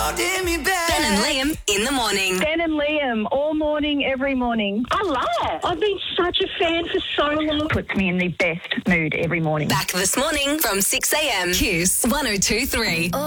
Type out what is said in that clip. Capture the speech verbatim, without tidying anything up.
holding me back. Ben and Liam in the morning. Ben and Liam, all morning, every morning. I love it. I've been such a fan for so long. Puts me in the best mood every morning. Back this morning from six a.m. Kiss one oh two three.